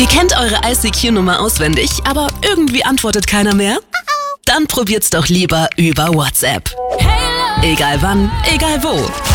Ihr kennt eure ICQ-Nummer auswendig, aber irgendwie antwortet keiner mehr? Dann probiert's doch lieber über WhatsApp. Egal wann, egal wo.